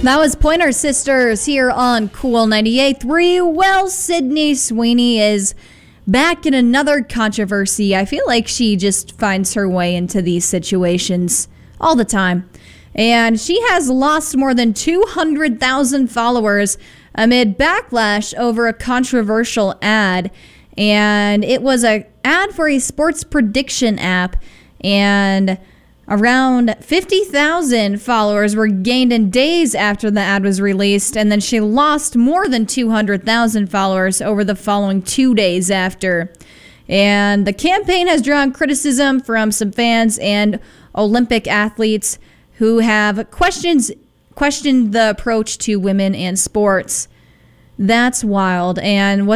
That was Pointer Sisters here on Cool 98.3. Well, Sydney Sweeney is back in another controversy. I feel like she just finds her way into these situations all the time. And she has lost more than 200,000 followers amid backlash over a controversial ad. And it was an ad for a sports prediction app. And around 50,000 followers were gained in days after the ad was released, and then she lost more than 200,000 followers over the following 2 days after. And the campaign has drawn criticism from some fans and Olympic athletes who have questioned the approach to women and sports. That's wild. And what's